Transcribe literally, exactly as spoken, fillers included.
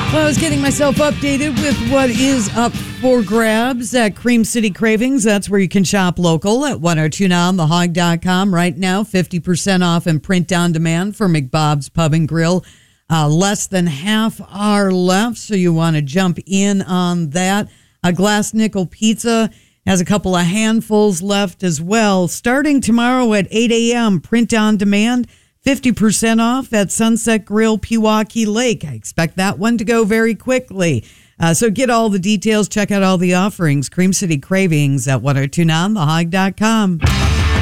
Well, I was getting myself updated with what is up for grabs at Cream City Cravings. That's where you can shop local at one oh two now on the hog dot com. Right now, fifty percent off and print on demand for McBob's Pub and Grill. Uh, less than half are left, so you want to jump in on that. A Glass Nickel Pizza has a couple of handfuls left as well. Starting tomorrow at eight a.m., print on demand, fifty percent off at Sunset Grill, Pewaukee Lake. I expect that one to go very quickly. Uh, so get all the details. Check out all the offerings. Cream City Cravings at one oh two now on the hog dot com.